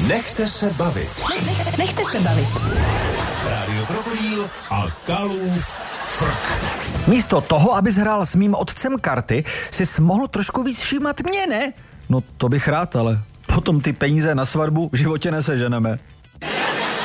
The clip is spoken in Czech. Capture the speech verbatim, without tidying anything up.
Nechte se bavit. Nech, nechte se bavit. Rádio Krokodýl a Kalův frk. Místo toho, abys hrál s mým otcem karty, jsi mohl trošku víc všímat mě, ne? No to bych rád, ale potom ty peníze na svatbu v životě neseženeme.